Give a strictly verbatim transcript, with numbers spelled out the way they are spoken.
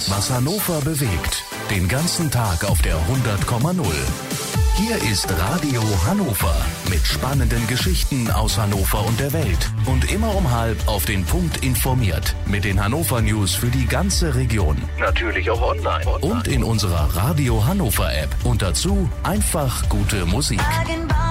Was Hannover bewegt. Den ganzen Tag auf der hundert Komma null. Hier ist Radio Hannover mit spannenden Geschichten aus Hannover und der Welt. Und immer um halb auf den Punkt informiert. Mit den Hannover News für die ganze Region. Natürlich auch online. Und in unserer Radio Hannover App. Und dazu einfach gute Musik.